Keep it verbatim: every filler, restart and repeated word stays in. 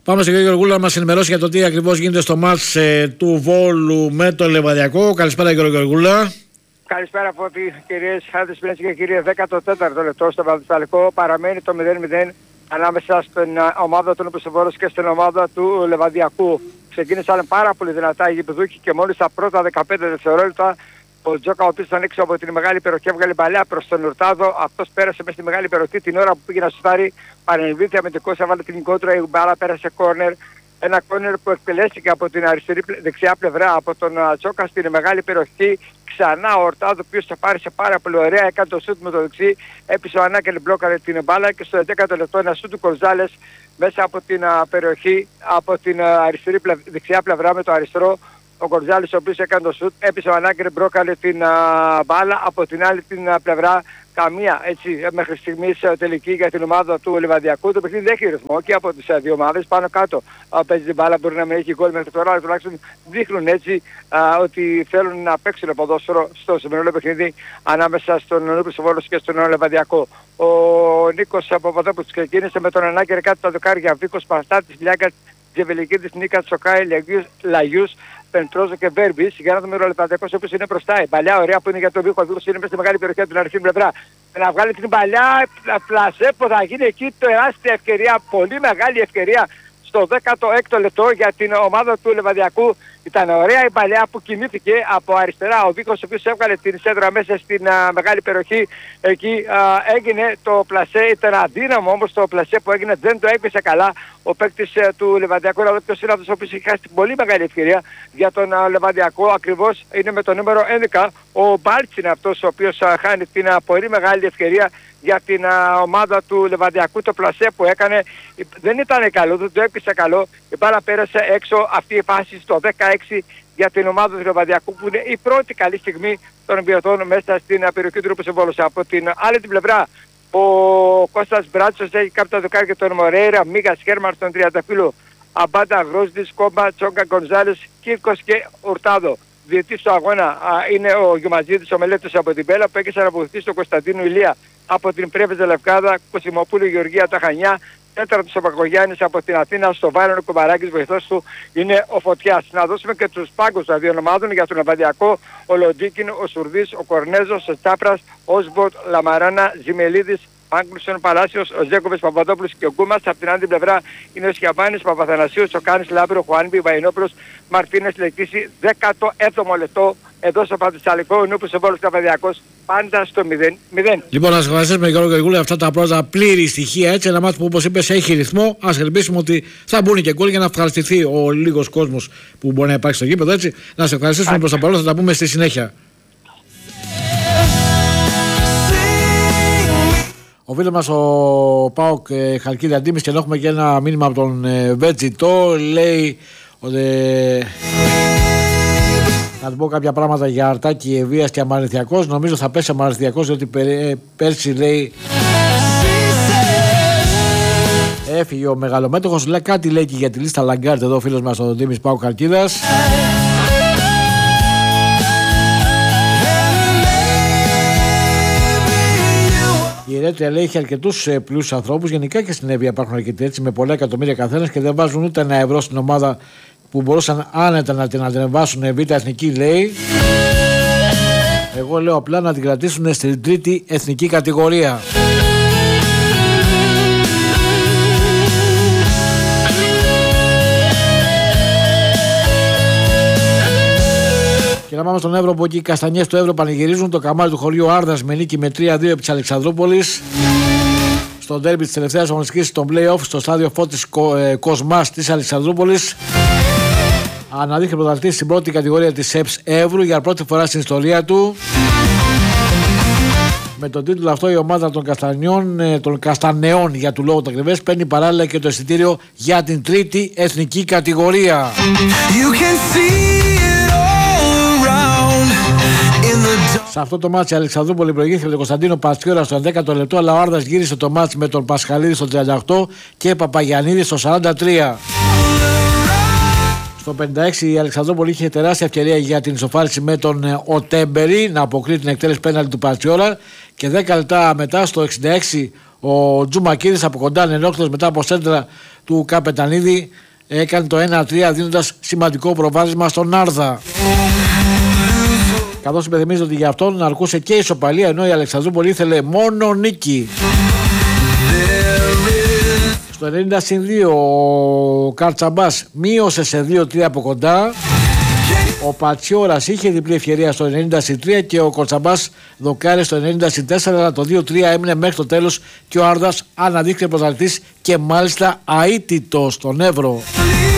Πάμε στον κύριο Γεωργούλα να μας ενημερώσει για το τι ακριβώς γίνεται στο μάτς ε, του Βόλου με το Λεβαδιακό. Καλησπέρα κύριο Γεωργούλα. Καλησπέρα από ό,τι κυρίες Χάδες και κύριε. δέκατο τέταρτο λεπτό στο Παδισταλικό παραμένει το μηδέν μηδέν ανάμεσα στην ομάδα του Νοπισοβόρος και στην ομάδα του Λεβαδιακού. Ξεκίνησαν πάρα πολύ δυνατά οι γηπεδούχοι και μόλις τα πρώτα δεκαπέντε δευτερόλεπτα ο Τζόκα, ο οποίος ήταν έξω από την μεγάλη περιοχή, έβγαλε μπαλιά προς τον Ουρτάδο. Αυτός πέρασε μέσα στη μεγάλη περιοχή την ώρα που πήγε να σουτάρει. Παρενεβήθη αμυντικός, έβαλε την κόντρα, η μπάλα πέρασε κόρνερ. Ένα κόρνερ που εκτελέστηκε από την αριστερή δεξιά πλευρά από τον Τζόκα στην μεγάλη περιοχή. Ξανά ο Ορτάδο, ο οποίος θα πάρει σε πάρα πολύ ωραία, έκανε το σούτ με το δεξί. Έπεισε ο Ανάκελ, μπλόκαρε την μπάλα και στο δέκατο λεπτό ένα σούτ του Κονζάλες μέσα από την uh, περιοχή, από την uh, αριστερή πλευ... δεξιά πλευρά με το αριστερό. Ο Γκορζάλης, ο οποίος έκανε το σουτ, έπεισε ο Ανάκερ, μπρόκαρε την α, μπάλα, από την άλλη την α, πλευρά καμία έτσι μέχρι στιγμής α, τελική για την ομάδα του Λιβαδιακού. Το παιχνίδι δεν έχει ρυθμό και από τις α, δύο ομάδες πάνω κάτω α, παίζει την μπάλα, μπορεί να μην έχει γκολ μέχρι τώρα, αλλά τουλάχιστον δείχνουν έτσι α, ότι θέλουν να παίξουν ποδόσφαιρο στο σημερινό παιχνίδι ανάμεσα στον Νοπισοβόρος και στον Λιβαδιακό. Ο Νίκος Παπαδόπουλος ξεκίνησε με τον Ανάκερ κάτω τα δοκάρια, Βίκος Παστάτης, Λιάγκας, Τζεβελικίδης, Νίκα, Τσοκάη, Λαγιούς, Πεντρόζο και Βέρμπης, για να δούμε ο Λεβαδιακός ο οποίος είναι μπροστά. Η παλιά ωραία που είναι για τον Βίκο, ο Βίκος είναι μέσα στη μεγάλη περιοχή από την αριστερή πλευρά. Να βγάλει την παλιά πλασέ που θα γίνει εκεί τεράστια ευκαιρία, πολύ μεγάλη ευκαιρία στο δέκατο έκτο λεπτό για την ομάδα του Λεβαδιακού. Ήταν ωραία η παλιά που κινήθηκε από αριστερά. Ο Βίκος ο οποίος έβγαλε την σέντρα μέσα στην α, μεγάλη περιοχή. Εκεί α, έγινε το πλασέ, ήταν αδύναμο όμως το πλασέ που έγινε, δεν το έπεισε καλά ο παίκτης α, του Λεβαδιακού. Αλλά ποιος είναι αυτός ο οποίος έχει χάσει την πολύ μεγάλη ευκαιρία για τον α, Λεβαδιακό. Ακριβώς είναι με το νούμερο έντεκα. Ο Μπάλτς είναι αυτός ο οποίος α, χάνει την α, πολύ μεγάλη ευκαιρία για την α, ομάδα του Λεβαδιακού. Το πλασέ που έκανε δεν ήταν καλό, δεν το έπεισε καλό. Η μπάλα πέρασε έξω, αυτή η φάση στο δεκαέξι για την ομάδα του Λεβαδιακού που είναι η πρώτη καλή στιγμή των ποιοτών μέσα στην α, περιοχή του Νοπισοβόρος. Από την άλλη την πλευρά ο Κώστας Μπράτσος έχει κάποια τα δοκάρια των Μορέιρα, Μίγας Χέρμαν στον Τριανταφύλλου, Αμπάντα, Γρόσδης, Κόμπα, Τσόγκα, Γκονζάλες, Κίρκος και Ουρτάδο. Διετής στο αγώνα α, είναι ο Γιουμαζίδης, ο Μελέτος από την Πέλα που έγκυσε να βοηθήσει τον Κωνσταντίνο Ηλία από την Πρέβεζα Λευκάδα, Κωσιμοπούλου Γεωργία τα Χανιά, τέταρτος ο Πακογιάννης από την Αθήνα, στο Βάρον ο Κουμπαράκης, βοηθός του είναι ο Φωτιάς. Να δώσουμε και τους πάγκους των δύο ομάδων για τον Λεβαδιακό, ο Λοντίκιν, ο Σουρδής, ο Κορνέζος, ο Τσάπρας, Όσμπορτ, Λαμαράνα, Ζημελίδης, Άγγλουσον, Παλάσιος, ο Ζέκοβες, Παπαδόπουλος και ο Γκούμας. Από την άλλη πλευρά είναι ο Σιαβάνης, Παπαθανασίος, ο Κάνης, Λάμπρο, Χουάνμπι, Βαϊνόπουλος, Μαρτίνες, Λεκτήση. δέκατο έβδομο λεπτό εδώ στο Παδισταλικό, ο Νοπισοβόρος Λεβαδιακός πάντα στο μηδέν μηδέν. Λοιπόν, ας ευχαριστήσουμε Γιώργο Γεωργούλη αυτά τα πρώτα πλήρη στοιχεία. Έτσι, ένα μάτι που όπως είπες έχει ρυθμό. Ας ελπίσουμε ότι θα μπουν και γκολ για να ευχαριστηθεί ο λίγος κόσμος που μπορεί να υπάρξει στο γήπεδο. Έτσι, να σε ευχαριστήσουμε προς τα παρόν, θα τα πούμε στη συνέχεια. Ο φίλος μας ο Πάοκ ε, Χαλκίδη Αντίμης, και έχουμε και ένα μήνυμα από τον ε, Βέτζιτο. Λέει ότι ε, να του πω κάποια πράγματα για Αρτάκη, Ευβίας και Αμαρινθιακός. Νομίζω θα πέσει Αμαρινθιακός, διότι πε, πέρσι λέει έφυγε ο μεγαλομέτωχος. Λέει κάτι, λέει και για τη λίστα Λαγκάρτ εδώ ο φίλος μας ο Ντίμης Πάοκ Χαλκίδας. Η Ερέτρια λέει έχει αρκετούς ε, πλούσιους ανθρώπους. Γενικά και στην Εύβοια υπάρχουν αρκετοί έτσι με πολλά εκατομμύρια καθένας και δεν βάζουν ούτε ένα ευρώ στην ομάδα που μπορούσαν άνετα να την ανεβάσουν β' εθνική, λέει. Εγώ λέω απλά να την κρατήσουν στην τρίτη εθνική κατηγορία. Και να πάμε στον Εύρο, που εκεί οι καστανιές του Εύρο πανηγυρίζουν το καμάρι του χωριού Άρδας με νίκη με τρία δύο επί της Αλεξανδρούπολης στο ντέρμπι της τελευταίας αγωνιστικής στον play-off στο στάδιο Φώτης Κοσμάς της Αλεξανδρούπολης. Αναδείχνει πρωταθλητής στην πρώτη κατηγορία της ΕΠΣ Εύρου για πρώτη φορά στην ιστορία του. Με τον τίτλο αυτό η ομάδα των Καστανιών, των Καστανεών για του λόγου τα ακριβές, παίρνει παράλληλα και το εισιτήριο για την τρίτη εθνική κατηγορία. Σε αυτό το μάτς η Αλεξανδρούπολη προηγήθηκε με τον Κωνσταντίνο Πατσιόρα στο δέκατο λεπτό, αλλά ο Άρδας γύρισε το μάτς με τον Πασχαλίδη στο τριάντα οκτώ και Παπαγιαννίδη στο σαράντα τρία. Στο πενήντα έξι η Αλεξανδρούπολη είχε τεράστια ευκαιρία για την ισοφάριση με τον Οτέμπερη να αποκρίνει την εκτέλεση πέναλτι του Πατσιόρα και δέκα λεπτά μετά στο εξήντα έξι Ο Τζουμακίδης από κοντά ανενόχλητος μετά από σέντρα του Καπετανίδη έκανε το ένα τρία δίνοντας σημαντικό προβάδισμα στον Άρδα. Καθώς υπενθυμίζεται ότι για αυτόν αρκούσε και η ισοπαλία, ενώ η Αλεξανδρούπολη ήθελε μόνο νίκη. Στο ενενήντα συν δύο ο Καρτσαμπάς μείωσε σε δύο τρία από κοντά. Ο Πατσιόρας είχε διπλή ευκαιρία στο ενενήντα συν τρία και ο Κορτσαμπάς δοκάρε στο ενενήντα συν τέσσερα, αλλά το δύο τρία έμεινε μέχρι το τέλος και ο Άρδας αναδείχθηκε πρωταθλητής και μάλιστα αίτητος στον Εύρο.